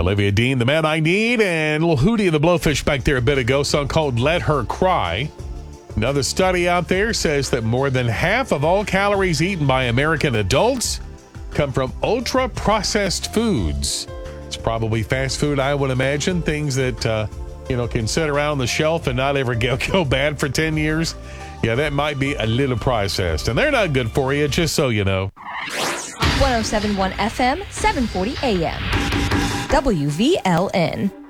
Olivia Dean, The Man I Need, and little Hootie and the Blowfish back there a bit ago, song called Let Her Cry. Another study out there says that more than half of all calories eaten by American adults come from ultra-processed foods. It's probably fast food, I would imagine, things that, can sit around on the shelf and not ever go bad for 10 years. Yeah, that might be a little processed, and they're not good for you, just so you know. 107.1 FM, 740 AM. WVLN.